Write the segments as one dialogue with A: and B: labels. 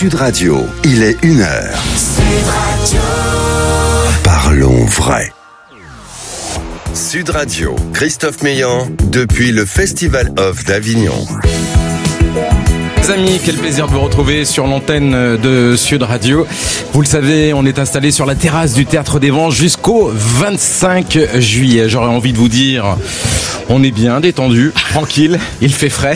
A: Sud Radio, il est 1h.
B: Sud Radio.
A: Parlons vrai. Sud Radio, Christophe Meillan, depuis le Festival Off d'Avignon.
C: Les amis, quel plaisir de vous retrouver sur l'antenne de Sud Radio. Vous le savez, on est installé sur la terrasse du Théâtre des Vents jusqu'au 25 juillet. J'aurais envie de vous dire, on est bien détendu, tranquille, il fait frais.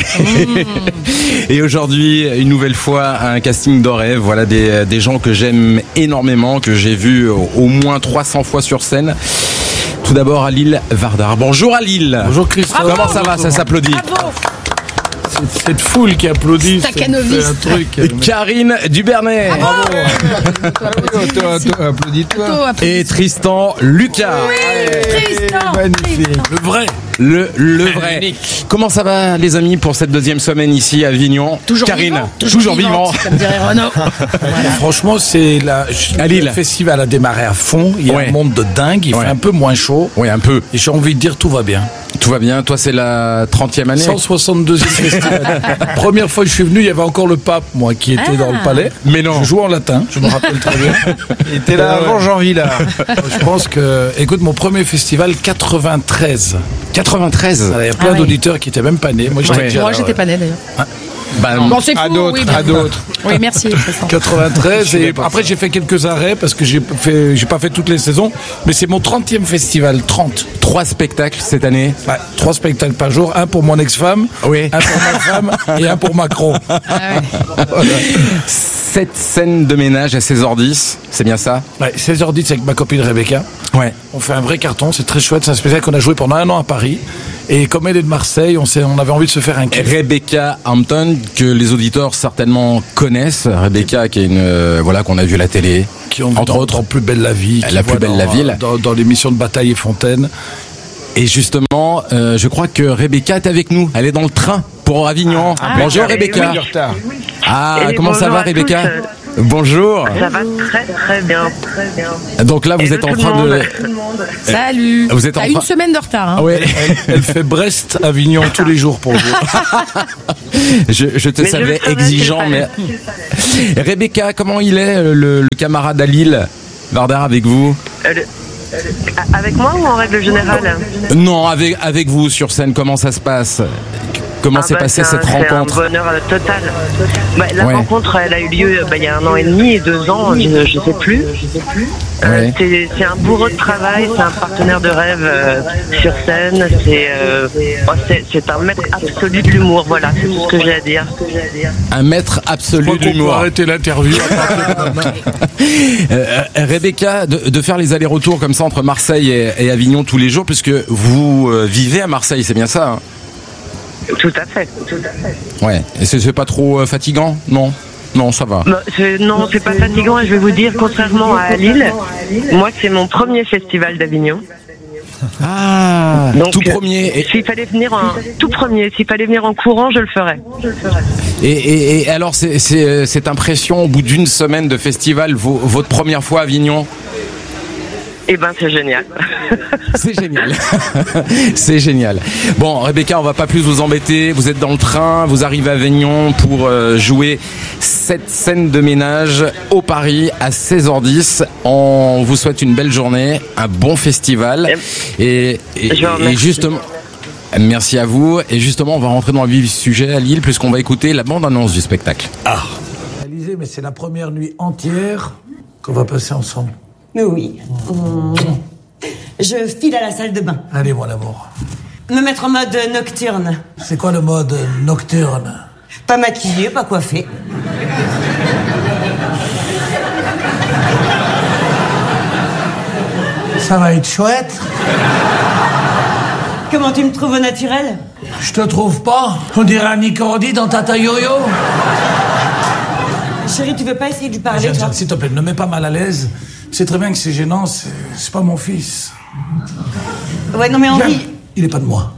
C: Et aujourd'hui, une nouvelle fois, un casting de rêve. Voilà des gens que j'aime énormément, que j'ai vus au moins 300 fois sur scène. Tout d'abord, Alil Vardar. Bonjour Alil.
D: Bonjour Christophe.
C: Bravo. Comment ça va? Ça s'applaudit.
E: Bravo.
D: Cette foule qui applaudit,
E: Stacanoviste.
D: c'est un truc.
C: Karine Dubernay.
D: Bravo. Applaudis-toi.
C: Et Tristan Lucas.
E: Tristan.
D: Magnifique. Le vrai.
C: Le vrai. Comment ça va les amis pour cette deuxième semaine ici à Avignon?
E: Toujours
C: Karine,
E: vivant.
C: toujours vivant.
E: Comme dirait Renaud.
D: Franchement, le festival a démarré à fond. Il y a un monde de dingue. Il fait un peu moins chaud.
C: Oui, un peu.
D: Et j'ai envie de dire tout va bien.
C: Tout va bien. Toi, c'est la 30e année.
D: 162e festival. Première fois que je suis venu, il y avait encore le pape, moi, qui était dans le palais.
C: Mais non.
D: Je jouais en latin, je me rappelle très bien. Il était là avant Jean Villard. Je pense que, écoute, mon premier festival, 93.
C: 93.
D: Il y a plein d'auditeurs qui étaient même pas nés. Moi,
E: j'étais pas née d'ailleurs.
C: Bon,
E: c'est fou,
D: à d'autres.
E: Oui, merci.
D: 93 et après j'ai fait quelques arrêts parce que j'ai pas fait toutes les saisons, mais c'est mon 30e festival, 30.
C: 3 spectacles cette année.
D: Ouais, 3 spectacles par jour, un pour mon ex-femme,
C: Oui.
D: un pour ma femme et un pour Macron. Voilà.
C: 7 scènes de ménage à 16h10, c'est bien ça?
D: Ouais, 16h10 avec ma copine Rebecca.
C: Ouais.
D: On fait un vrai carton, c'est très chouette, c'est un spectacle qu'on a joué pendant 1 an à Paris. Et comme elle est de Marseille, on avait envie de se faire un kiff.
C: Rebecca Hampton, que les auditeurs certainement connaissent. Rebecca, qui est qu'on a vu à la télé.
D: Qui ont entre autres en Plus belle la vie.
C: La plus belle la ville.
D: Dans l'émission de Bataille et Fontaine.
C: Et justement, je crois que Rebecca est avec nous. Elle est dans le train pour Avignon. Bonjour Rebecca. Comment ça va Rebecca? Bonjour.
F: Ça va très bien.
C: Donc là, vous êtes en train de...
E: Salut.
C: Vous êtes en
E: T'as
C: train...
E: une semaine de retard. Hein.
C: Ouais.
D: Elle fait Brest-Avignon tous les jours pour vous.
C: je te savais exigeant, mais... Rebecca, comment il est, le camarade Alil Vardar avec vous?
F: Avec moi ou en règle générale?
C: Non, avec vous sur scène, comment ça se passe? Comment s'est passée cette rencontre?
F: C'est un bonheur total. La rencontre, elle a eu lieu il y a 1 an et demi, 2 ans, je ne sais plus. C'est un bourreau de travail, c'est un partenaire de rêve sur scène. C'est un maître absolu de l'humour. Voilà, c'est tout ce que j'ai à dire.
C: Un maître absolu de l'humour.
D: Arrêter l'interview.
C: Rebecca, de faire les allers-retours comme ça entre Marseille et Avignon tous les jours, puisque vous vivez à Marseille, c'est bien ça, hein?
F: Tout à fait.
C: Ouais. Et c'est pas trop fatigant? Non, ça va.
F: Non, c'est pas fatigant. Et je vais vous dire, contrairement à Lille, moi c'est mon premier festival d'Avignon.
C: Ah, donc, tout premier.
F: S'il fallait venir en courant, je le ferais.
C: Et alors, cette impression au bout d'une semaine de festival, votre première fois à Avignon?
F: Eh ben, c'est génial.
C: C'est génial. C'est génial. Bon, Rebecca, on va pas plus vous embêter. Vous êtes dans le train, vous arrivez à Avignon pour jouer 7 scènes de ménage au Paris à 16h10. On vous souhaite une belle journée, un bon festival. Et justement... Merci à vous. Et justement, on va rentrer dans le vif du sujet à Lille, puisqu'on va écouter la bande-annonce du spectacle.
D: Mais c'est la première nuit entière qu'on va passer ensemble.
G: Oui. Je file à la salle de bain.
D: Allez, mon amour.
G: Me mettre en mode nocturne.
D: C'est quoi le mode nocturne?
G: Pas maquillée, pas coiffée.
D: Ça va être chouette.
G: Comment tu me trouves au naturel?
D: Je te trouve pas. On dirait un Nicordi dans Tata Yo-Yo.
G: Chérie, tu veux pas essayer de lui parler, toi?
D: S'il te plaît, ne me mets pas mal à l'aise. C'est très bien que c'est gênant, c'est pas mon fils.
G: Ouais, non mais Henri...
D: Il est pas de moi.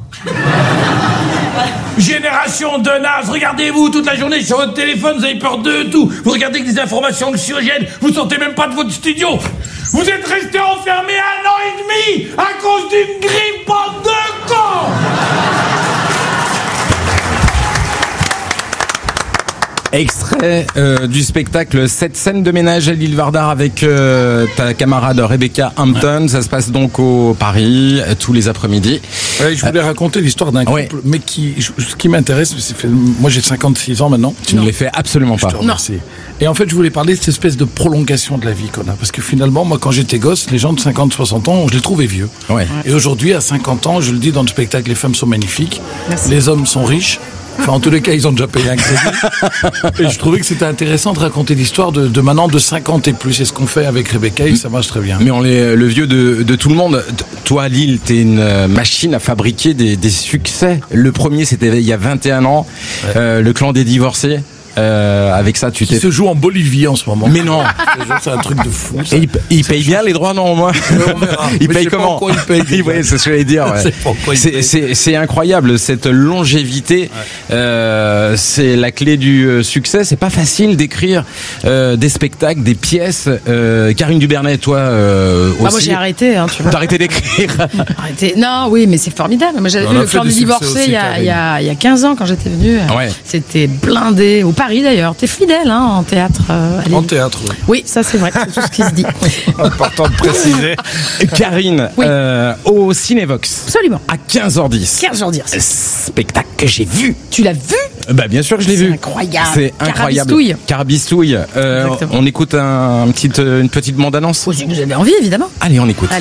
D: Génération de nazes, regardez-vous toute la journée sur votre téléphone, vous avez peur de tout. Vous regardez que des informations anxiogènes, vous sortez même pas de votre studio. Vous êtes restés enfermés 1 an et demi à cause d'une grippe, bande de cons.
C: Extrait du spectacle 7 scènes de ménage à l'île Vardar avec ta camarade Rebecca Hampton. Ça se passe donc au Paris tous les après-midi.
D: Ouais, je voulais raconter l'histoire d'un couple, mais ce qui m'intéresse, moi j'ai 56 ans maintenant.
C: Tu ne les fais absolument pas.
D: Je te remercie. Et en fait, je voulais parler de cette espèce de prolongation de la vie qu'on a. Parce que finalement, moi, quand j'étais gosse, les gens de 50, 60 ans, je les trouvais vieux.
C: Ouais.
D: Et aujourd'hui, à 50 ans, je le dis dans le spectacle, les femmes sont magnifiques.
E: Merci.
D: Les hommes sont riches. Enfin, en tous les cas, ils ont déjà payé un crédit. Et je trouvais que c'était intéressant de raconter l'histoire de maintenant de 50 et plus. C'est ce qu'on fait avec Rebecca et ça marche très bien.
C: Mais on est le vieux de tout le monde. Toi, Lille, t'es une machine à fabriquer des succès. Le premier, c'était il y a 21 ans. Le clan des divorcés. Avec ça, tu
D: se joue en Bolivie en ce moment.
C: Mais non.
D: C'est un truc de fou.
C: Ça. Et il paye bien les droits, non, moi. Il paye comment?
D: Il paye.
C: Ouais, c'est ce que je vais dire. Ouais. C'est incroyable cette longévité. Ouais. C'est la clé du succès. C'est pas facile d'écrire des spectacles, des pièces. Karine Dubernet, toi aussi.
E: Moi j'ai arrêté. Hein, tu vois.
C: T'as arrêté d'écrire.
E: Arrêté. Non, oui, mais c'est formidable. Moi j'avais vu le clan des divorcés il y a 15 ans quand j'étais venue.
C: Ouais.
E: C'était blindé au Paris d'ailleurs. T'es fidèle hein, en théâtre.
D: En théâtre, oui.
E: Oui, ça c'est vrai. C'est tout ce qui se dit.
D: Important de préciser.
C: Karine,
E: oui.
C: Au Cinévox.
E: Absolument.
C: À 15h10.
E: 15h10.
C: Spectacle que j'ai vu.
E: Tu l'as vu?
C: Bah bien sûr que je l'ai vu.
E: Incroyable.
C: C'est incroyable.
E: Carabistouille.
C: On écoute une petite bande-annonce.
E: Si vous avez envie, évidemment.
C: Allez, on écoute.
E: Allez.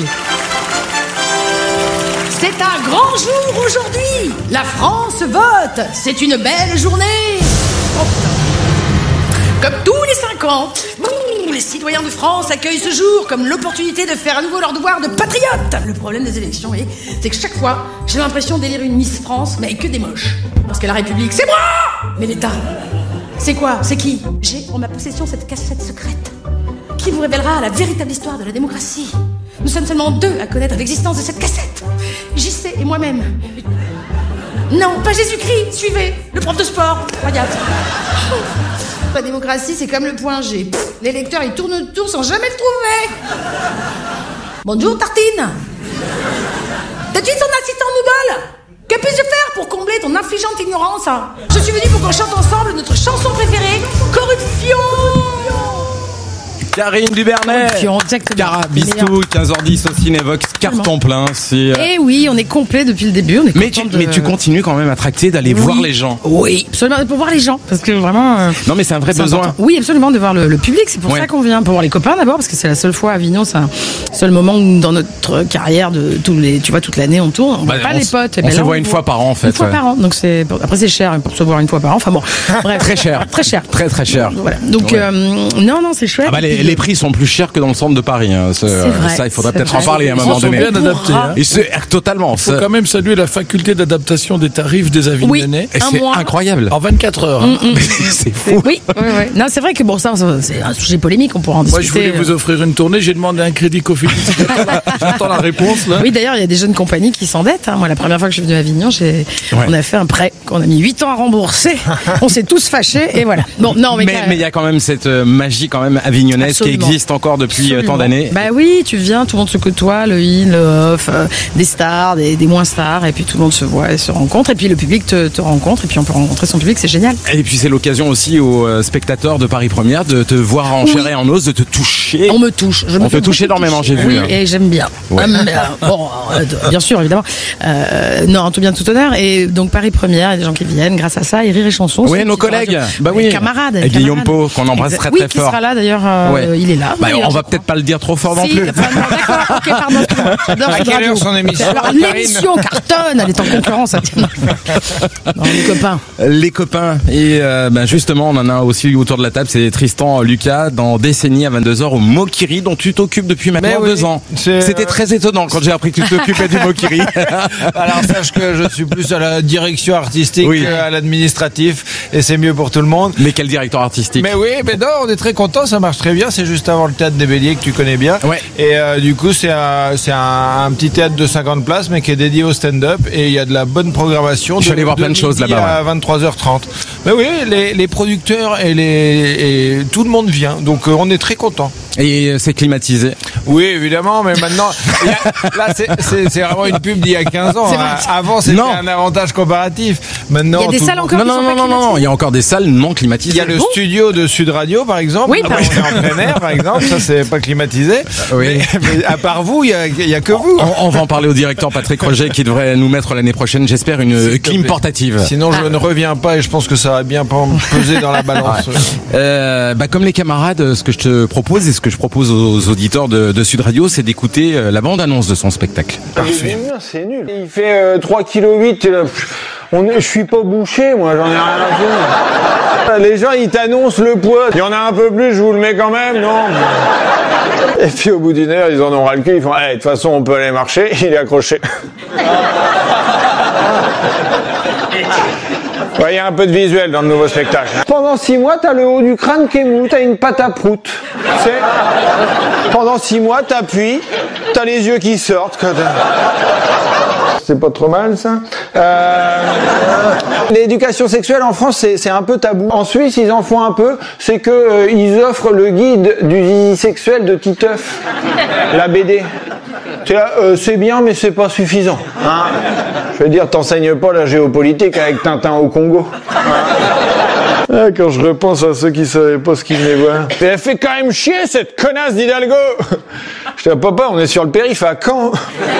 E: C'est un grand jour aujourd'hui. La France vote. C'est une belle journée. Oh, comme tous les 5 ans, les citoyens de France accueillent ce jour comme l'opportunité de faire à nouveau leur devoir de patriotes. Le problème des élections, c'est que chaque fois, j'ai l'impression d'élire une Miss France, mais avec que des moches. Parce que la République, c'est moi. Mais l'État, c'est quoi? C'est qui? J'ai en ma possession cette cassette secrète qui vous révélera la véritable histoire de la démocratie. Nous sommes seulement 2 à connaître l'existence de cette cassette. JC et moi-même. Non, pas Jésus-Christ, suivez, le prof de sport. Regarde. La démocratie, c'est comme le point G. L'électeur, il tourne autour sans jamais le trouver. Bonjour, Tartine. T'as-tu son assistant Noodle? Que puis-je faire pour combler ton affligeante ignorance? Je suis venu pour qu'on chante ensemble notre chanson préférée, Corruption.
C: Karine Dubernet, Carabistouille, 15h10 au Cinévox, carton plein.
E: Et oui, on est complet depuis le début.
C: Mais tu continues quand même à tracter d'aller voir les gens.
E: Oui, absolument, pour voir les gens, parce que vraiment.
C: Non, mais c'est un vrai besoin.
E: Important. Oui, absolument, de voir le public. C'est pour ça qu'on vient, pour voir les copains d'abord, parce que c'est la seule fois à Avignon, c'est un seul moment où dans notre carrière de toute l'année on tourne. On voit pas les potes.
C: On se voit une fois par an en fait.
E: Une fois par an, donc après c'est cher pour se voir une fois par an. Enfin bon, bref.
C: Très cher. Très cher.
E: Voilà. Donc non, c'est chouette.
C: Ah bah les prix sont plus chers que dans le centre de Paris. Hein.
E: C'est vrai,
C: ça, il faudrait peut-être en parler à un moment donné.
D: Ils sont bien adaptés. Hein.
C: Et c'est totalement.
D: Il faut quand même saluer la faculté d'adaptation des tarifs des Avignonnais.
C: Oui, c'est incroyable.
D: En 24 heures. Hein.
C: C'est fou.
E: Oui. Non, c'est vrai que bon, ça, c'est un sujet polémique. On pourra en discuter.
D: Moi, je voulais vous offrir une tournée. J'ai demandé un crédit Cofidis. J'attends la réponse là.
E: Oui, d'ailleurs, il y a des jeunes compagnies qui s'endettent. Hein. Moi, la première fois que je suis venue à Avignon, on a fait un prêt qu'on a mis 8 ans à rembourser. On s'est tous fâchés et voilà. Bon, non, mais
C: il y a quand même cette magie quand même avignonnaise. Absolument. Qui existe encore depuis tant d'années.
E: Bah oui, tu viens, tout le monde se côtoie, le in, le off, des stars, des moins stars, et puis tout le monde se voit et se rencontre, et puis le public te rencontre, et puis on peut rencontrer son public, c'est génial.
C: Et puis c'est l'occasion aussi aux spectateurs de Paris Première de te voir en chair et en os, de te toucher.
E: On me touche.
C: On te touche énormément, j'ai vu.
E: Oui, et j'aime bien. Ouais. Bon, bien sûr, évidemment. Non, tout bien, tout honneur. Et donc Paris Première, il y a des gens qui viennent grâce à ça, et Rire et Chanson.
C: Oui, nos collègues. Bah oui.
E: Camarades.
C: Et Guillaume Pau, qu'on embrasse très
E: oui,
C: très fort.
E: Oui, qui sera là d'ailleurs. Il est là.
C: Bah, on va peut-être pas le dire trop fort non plus.
E: D'accord, ok, pardon. J'adore
B: à quelle heure son émission?
E: Alors, l'émission cartonne, elle est en concurrence. Non, les copains.
C: Et justement, on en a aussi autour de la table, c'est Tristan Lucas dans Décennie à 22h au Mokiri, dont tu t'occupes depuis maintenant 2 ans. C'était très étonnant quand j'ai appris que tu t'occupais du Mokiri.
B: Alors sache que je suis plus à la direction artistique qu'à l'administratif, et c'est mieux pour tout le monde.
C: Mais quel directeur artistique?
B: Mais oui, mais non, on est très content, ça marche très bien. C'est juste avant le théâtre des Béliers que tu connais bien.
C: Ouais.
B: Et du coup, c'est un petit théâtre de 50 places, mais qui est dédié au stand-up, et il y a de la bonne programmation.
C: Je vais aller voir plein de choses là-bas.
B: À 23h30. Mais oui, les producteurs et tout le monde vient, donc on est très content.
C: Et c'est climatisé.
B: Oui, évidemment, mais maintenant, là, c'est vraiment une pub d'il y a 15 ans. Avant, c'était un avantage comparatif. Maintenant,
E: il y a des salles encore qui sont pas climatisées.
C: Non, il y a encore des salles non climatisées.
B: Il y a le studio de Sud Radio, par exemple.
E: Oui,
B: on est en plein air, par exemple. Ça, c'est pas climatisé.
C: Oui.
B: Mais à part vous, il y a que vous.
C: On va en parler au directeur Patrick Roger qui devrait nous mettre l'année prochaine, j'espère, une clim portative.
B: Sinon, je ne reviens pas et je pense que ça va bien peser dans la balance.
C: Comme les camarades, ce que je te propose et ce que je propose aux auditeurs de Sud Radio, c'est d'écouter la bande-annonce de son spectacle.
B: Parfait.
H: C'est nul. Il fait 3,8 kg. Je suis pas bouché, moi, j'en ai rien à foutre. Les gens, ils t'annoncent le poids. Il y en a un peu plus, je vous le mets quand même, non? Et puis au bout d'une heure, ils en ont ras le cul, ils font de toute façon, on peut aller marcher, il est accroché. Il y a un peu de visuel dans le nouveau spectacle. Pendant 6 mois, t'as le haut du crâne qui est mou, t'as une pâte à prout. Pendant 6 mois, t'appuies, t'as les yeux qui sortent. C'est pas trop mal, ça. L'éducation sexuelle en France, c'est un peu tabou. En Suisse, ils en font un peu. C'est que ils offrent le guide du zizi sexuel de Titeuf, la BD. C'est bien, mais c'est pas suffisant. Hein, je veux dire, t'enseignes pas la géopolitique avec Tintin au Congo. Quand je repense à ceux qui savaient pas ce qu'ils venaient voir. Mais elle fait quand même chier, cette connasse d'Hidalgo. Je dis, papa, on est sur le périph' à Caen.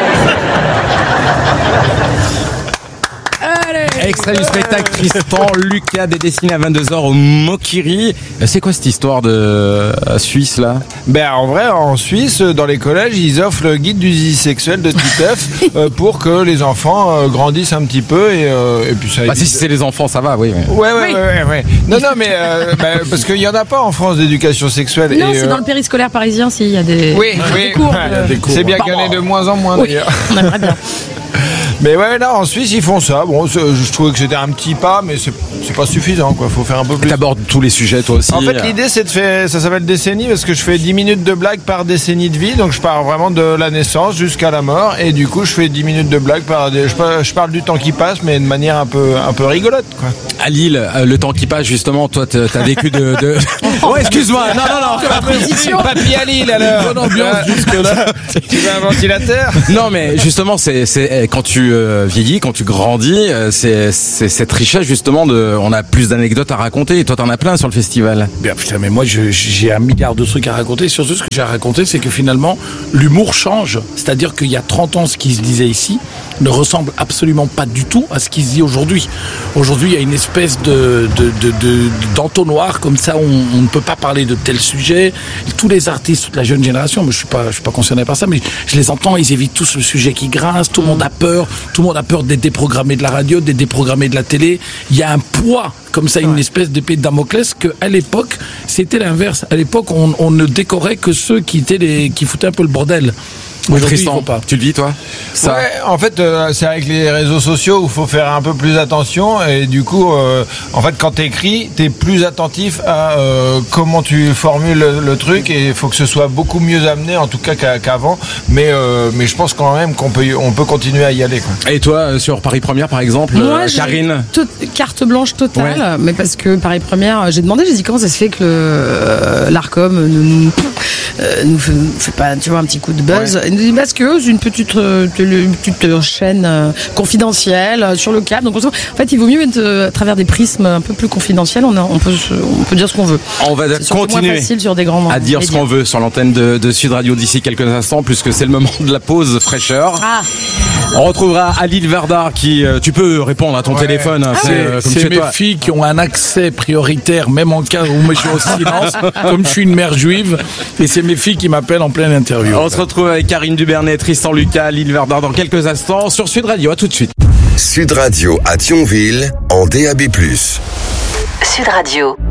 C: Extrait du spectacle Tristan Lucas, dessiné à 22h au Mokiri. C'est quoi cette histoire de Suisse là?
B: En vrai, en Suisse, dans les collèges, ils offrent le guide du zizi sexuel de Titeuf pour que les enfants grandissent un petit peu et puis ça.
C: Si c'est les enfants, ça va, oui.
B: Ouais. Non, mais parce qu'il y en a pas en France d'éducation sexuelle.
E: Non, c'est dans le périscolaire parisien, s'il y a des cours.
B: C'est bien qu'il y en ait de moins en moins d'ailleurs.
E: On aimerait bien.
B: Mais là, en Suisse, ils font ça. Bon, je trouvais que c'était un petit pas, mais c'est pas suffisant, quoi. Faut faire un peu plus.
C: T'abordes tous les sujets, toi aussi.
B: En fait, l'idée, c'est ça s'appelle décennie, parce que je fais 10 minutes de blague par décennie de vie. Donc, je pars vraiment de la naissance jusqu'à la mort. Et du coup, je fais 10 minutes de blague je parle du temps qui passe, mais de manière un peu rigolote, quoi.
C: À Lille, le temps qui passe, justement, toi, t'as vécu de... Ouais, excuse-moi. Non.
B: Papy à Lille, alors. Bonne ambiance jusque-là. Tu veux un ventilateur?
C: Non, mais justement, c'est quand tu vieillis, quand tu grandis, c'est cette richesse, justement, on a plus d'anecdotes à raconter. Et toi, t'en as plein sur le festival.
D: Bien, putain, mais moi, j'ai 1 milliard de trucs à raconter. Surtout, ce que j'ai à raconter, c'est que finalement, l'humour change. C'est-à-dire qu'il y a 30 ans, ce qui se disait ici ne ressemble absolument pas du tout à ce qui se dit aujourd'hui. Aujourd'hui, il y a une espèce d'entonnoir comme ça, on ne peut pas parler de tel sujet. Tous les artistes, toute la jeune génération, mais je suis pas concerné par ça, mais je les entends, ils évitent tous le sujet qui grince, tout le monde a peur d'être déprogrammé de la radio, d'être déprogrammé de la télé. Il y a un poids comme ça, une espèce d'épée de Damoclès, qu'à l'époque, c'était l'inverse. À l'époque, on ne décorait que ceux qui foutaient un peu le bordel.
C: Tristan, tu le vis, toi?
B: Ouais, en fait, c'est avec les réseaux sociaux où il faut faire un peu plus attention. Et du coup, en fait, quand t'écris, t'es plus attentif à comment tu formules le truc. Et il faut que ce soit beaucoup mieux amené, en tout cas qu'avant. Mais je pense quand même qu'on peut continuer à y aller, quoi.
C: Et toi, sur Paris Première, par exemple, Karine?
E: Carte blanche totale. Mais parce que Paris Première, j'ai dit comment ça se fait que l'Arcom nous fait pas, tu vois, un petit coup de buzz. Ouais. Il nous dit parce que c'est une petite chaîne confidentielle sur le câble. Donc en fait, il vaut mieux être à travers des prismes un peu plus confidentiels. On peut dire ce qu'on veut.
C: On va continuer
E: sur des grands
C: à dire
E: médias.
C: ce qu'on veut sur l'antenne de Sud Radio d'ici quelques instants, puisque c'est le moment de la pause fraîcheur. On retrouvera Ali Verdard qui, tu peux répondre à ton téléphone.
D: C'est mes filles qui ont un accès prioritaire, même en cas où je suis au silence, comme je suis une mère juive, et c'est mes filles qui m'appellent en pleine interview.
C: On se retrouve avec Karine Dubernet, Tristan Lucas, Ali Verdard dans quelques instants sur Sud Radio. À tout de suite.
A: Sud Radio à Thionville en DAB+.
I: Sud Radio.